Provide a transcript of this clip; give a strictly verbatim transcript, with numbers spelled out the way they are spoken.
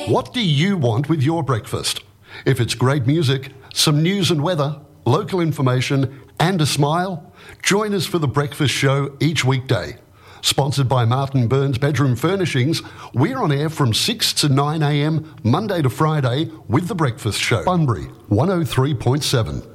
What do you want with your breakfast? If it's great music, some news and weather, local information, and a smile, join us for The Breakfast Show each weekday. Sponsored by Martin Burns Bedroom Furnishings, we're on air from six to nine a m, Monday to Friday, with The Breakfast Show. Bunbury, one oh three point seven.